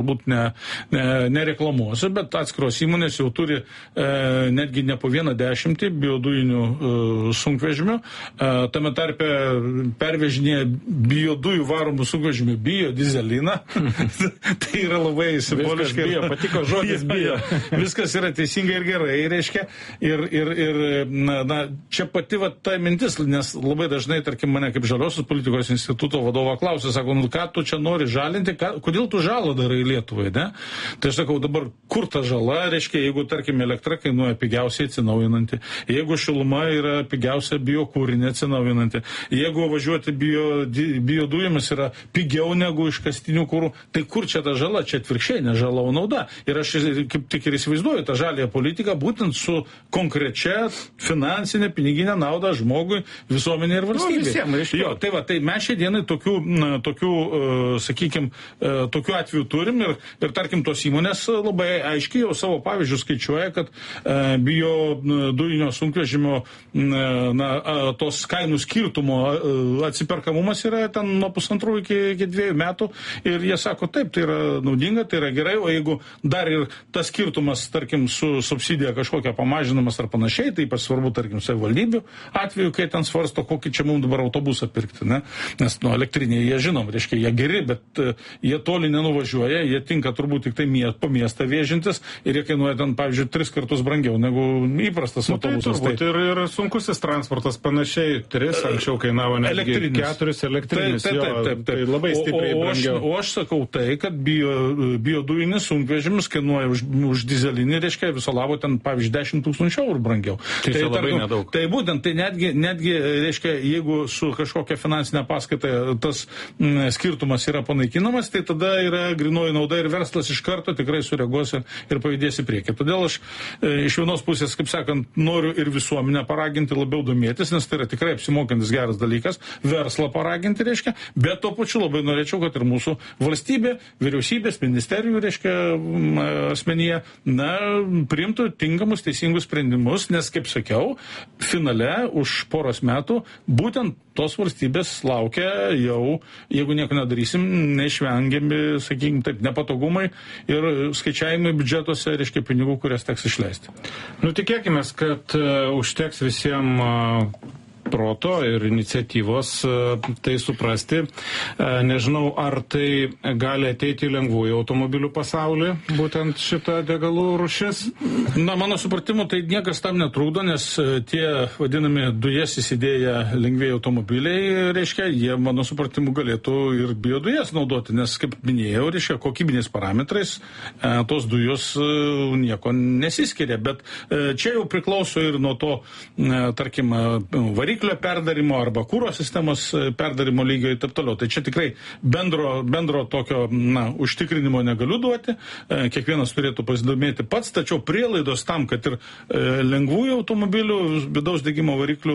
galbūt nereklamuosiu, bet atskiros įmonės jau turi netgi ne po 10 biodujinių sunkvežimių. Tame tarpe pervežinėje biodujų varomų sunkvežimių biodizeliną. Tai yra labai simboliškai. Bio, patiko žodis bio. Viskas yra teisingai ir gerai, reiškia. Čia pati ta mintis, nes labai dažnai, tarkim, mane kaip Žaliosios politikos instituto vadovo klausia, sako, ką tu čia nori žalinti, kodėl tu žalą darai Lietuvai, ne? Tai aš sakau, dabar kur ta žala, reiškia, jeigu, tarkim, elektra kainuoja pigiausiai atsinaujinanti, jeigu šiluma yra pigiausia biokūrinė atsinaujinanti, jeigu važiuoti biodujomis yra pigiau negu iškastinių kūrų, tai kur čia ta žala? Čia atvirkščiai, ne žala, o nauda. Ir aš kaip tik ir įsivaizduoju tą žalėją politiką būtent su konkrečia finansinė, piniginė nauda žmogui, visuomenė ir valstybė. Jo, tai va, tai mes šią dieną tokių sakykime, tokių atvejų turim ir tarkim, tos įmonės labai aiškiai jau savo pavyzdžių skaičiuoja, kad biodujinio sunkvežimio tos kainų skirtumo atsiperkamumas yra ten nuo 1,5 iki 2 metų ir jie sako, taip, tai yra naudinga, tai yra gerai, o jeigu dar ir tas skirtumas, tarkim, su subsidija kažkokia pamažinamas ar panašiai, tai ypač svarbu, tarkim, savivaldybių atveju, kai ten svarsto, kokį čia mums dabar autobusą pirkti, ne? Nes, elektrinėje jie žinom, reiškia, jie geri, bet jie toli nenuvažiuoja, jie tinka turbūt tik tai po miestą vėžintis ir jie kainuoja ten, pavyzdžiui, 3 kartus brangiau negu įprastas autobusas. Tai turbūt ir sunkusis transportas panašiai, 3 anksčiau kainavo netgi 4 elektrinis. Taip. Tai labai stipriai brangiau. O aš sakau tai, kad biodujinis sunkvežimis kainuoja už dizelinį, reiškia, viso labo ten, pavyzdžiui, 10 000 eurų brangiau. Tai labai nedaug. Tai būtent, tai netgi, reiškia, jeigu su kažkokia finansinė paskaita tas skirtumas yra panaikinamas, tai tada yra grynoji nauda ir verslas iš karto tikrai sureaguos ir pajudės į priekį. Todėl aš iš vienos pusės, kaip sakant, noriu ir visuomenę paraginti labiau domėtis, nes tai yra tikrai apsimokantis geras dalykas, verslą paraginti, reiškia, bet tuo pačiu labai norėčiau, kad ir mūsų valstybė, vyriausybės, ministerijų, reiškia, asmenyje, priimtų tinkamus, teisingus sprendimus, nes, kaip sakiau, finale už poros metų būtent tos valstybės laukia jau, jeigu nieko nedarysim, neišvengiami, sakykime taip, nepatogumai ir skaičiavimai biudžetuose, reiškia, pinigų, kurias teks išleisti. Tikėkime, kad užteks visiems proto ir iniciatyvos tai suprasti. Nežinau, ar tai gali ateiti į lengvųjų automobilių pasaulį, būtent šita degalų rūšis? Mano supratimu, tai niekas tam netrukdo, nes tie vadinami dujas įsidėję lengvieji automobiliai, reiškia, jie, mano supratimu, galėtų ir biodujas naudoti, nes, kaip minėjau, reiškia, kokybiniais parametrais tos dujos nieko nesiskiria, bet čia jau priklauso ir nuo to, tarkim, variklio perdarimo arba kūro sistemos perdarimo lygio ir taip toliau. Tai čia tikrai bendro tokio užtikrinimo negaliu duoti. Kiekvienas turėtų pasidomėti pats, tačiau prielaidos tam, kad ir lengvųjų automobilių, vidaus degimo variklių,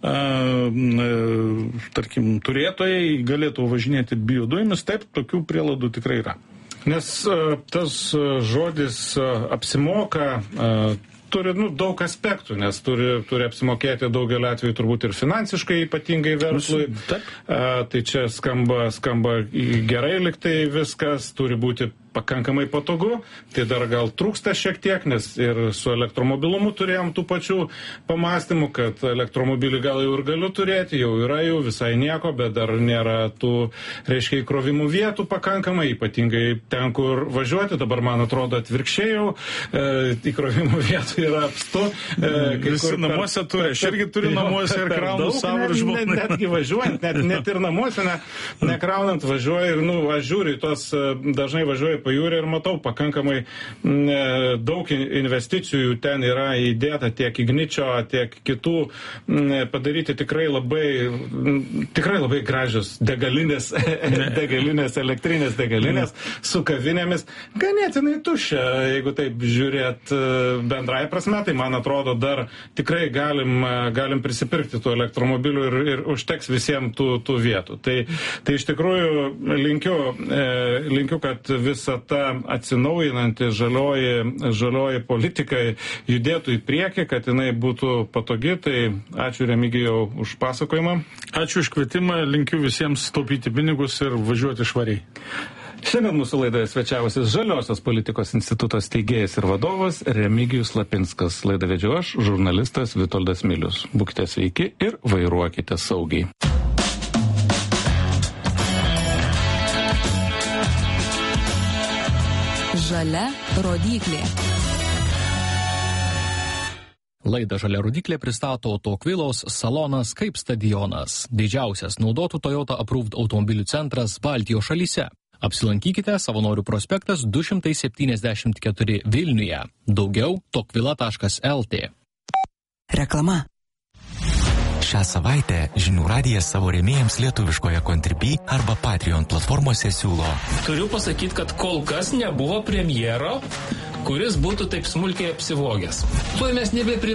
tarkim, turėtojai galėtų važinėti biodujomis, taip, tokių prielaidų tikrai yra. Nes tas žodis apsimoka turi daug aspektų, nes turi apsimokėti daugelį atvejų turbūt ir finansiškai, ypatingai verslui. Tai čia skamba gerai, liktai viskas turi būti pakankamai patogu, tai dar gal trūksta šiek tiek, nes ir su elektromobilumu turėjom tų pačių pamastymų, kad elektromobilį gal jau ir galiu turėti, jau yra jau visai nieko, bet dar nėra tų, reiškia, įkrovimų vietų pakankamai, ypatingai ten, kur važiuoti, dabar man atrodo atvirkščiai jau, įkrovimų vietų yra apstu. Visi namuose turi, aš irgi turiu namuose ir kraunu savo ir žmonai. Netgi važiuojant, net ir namuose nekraunant važiuoju ir, aš žiūriu, tos dažnai važiuoju pajūrį ir matau pakankamai daug investicijų ten yra įdėta tiek Igničio, tiek kitų padaryti tikrai labai gražios degalinės, elektrinės degalinės su kavinėmis. Ganėtinai tuščia, jeigu taip žiūrėt bendrai prasme, tai man atrodo dar tikrai galim prisipirkti tų elektromobilių ir užteks visiems tų vietų. Tai iš tikrųjų linkiu, kad visa ta atsinaujinanti žalioji politika judėtų į priekį, kad jinai būtų patogi. Tai ačiū Remigijau už pasakojimą. Ačiū už kvietimą, linkiu visiems taupyti pinigus ir važiuoti švariai. Šiandien mūsų laidoje svečiavosi Žaliosios politikos instituto steigėjas ir vadovas Remigijus Lapinskas. Laidą vedžiu aš, žurnalistas Vitoldas Milius. Būkite sveiki ir vairuokite saugiai. Žalia rodyklė. Laidą Žalia rodyklė pristato Autokvilos salonas kaip stadionas. Didžiausias naudotų Toyota Approved automobilių centras Baltijos šalyse. Apsilankykite Savanorių prospektas 274 Vilniuje. Daugiau tokvila.lt. Reklama. Šią savaitę Žinių radijas savo rėmėjams lietuviškoje Contribui arba Patreon platformose siūlo. Turiu pasakyti, kad kol kas nebuvo premjero, kuris būtų taip smulkiai apsivogęs. Tuoj mes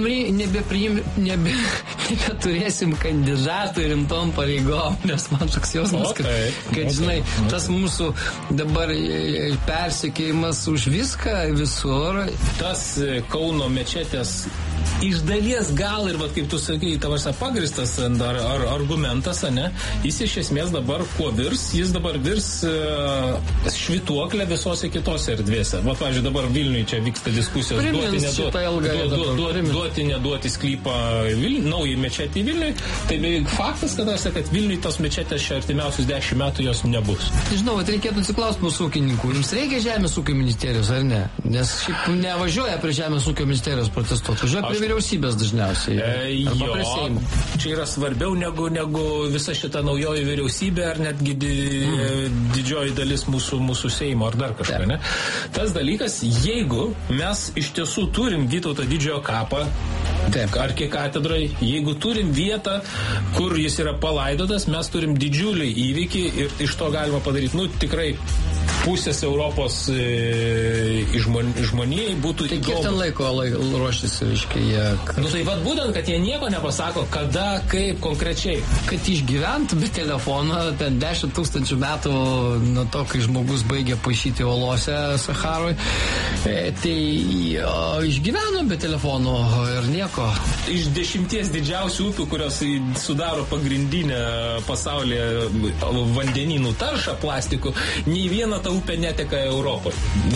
nebeturėsim kandidatų rimtom pareigom, nes man toks jausmas, kad žinai, tas mūsų dabar persekėjimas už viską visur. Tas Kauno mečetės iš dalies gal ir, kaip tu sakai, tavars pagristas ar argumentas, ne? Jis iš esmės dabar kuo virs? Jis dabar virs švytuoklę visose kitose erdvėse. Pavyzdžiui, dabar Vilniuje čia vyksta diskusijos duoti, neduoti sklypą naujai mečetį Vilniui. Tai beveik faktas, kad Vilniuje tos mečetės šią artimiausius 10 metų jos nebus. Žinau, reikėtų atsiklausti mūsų ūkininkų. Jums reikia Žemės ūkio ministerijos, ar ne? Nes šiaip nevažiuoja prie Žemės ūkio ministerijos protestuoti. Važiuoja prie vyriausybės dažniausiai. Čia yra svarbiau negu visa šita naujoji vyriausybė ar netgi didžioji dalis mūsų Seimo ar dar kažką, ne? Tas dalykas, jeigu mes iš tiesų turim Vytauto didžiojo kapą arkikatedrai, jeigu turim vietą, kur jis yra palaidotas, mes turim didžiulį įvykį ir iš to galima padaryti, tikrai pusės Europos žmonijai būtų įdomu. Tai kiek ten laiko ruošėsi, reiškia, jie... Tai būtent, kad jie nieko nepasako, kada, kaip konkrečiai. Kad išgyventų be telefono, ten 10 000 metų nuo to, kai žmogus baigė paišyti olose Saharoj, tai išgyveno be telefono ir nieko. Iš 10 didžiausių upių, kurios sudaro pagrindinę pasaulyje vandenynų taršą plastikų, nei viena ta upė neteka Europoje.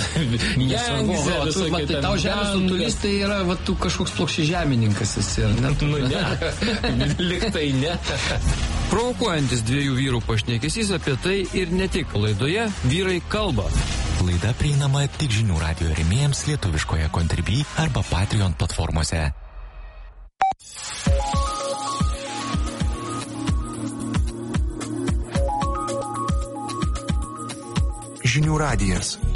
Tai tau žemės turistai yra, tu kažkoks plokščiažemininkas esi, ar ne? Liktai ne. Provokuojantis dviejų vyrų pašnekesys apie tai ir ne tik. Laidoje Vyrai kalba. Laida prieinama tik Žinių radijo rėmėjams lietuviškoje Contribui arba Patreon platformose. Žinių radijas.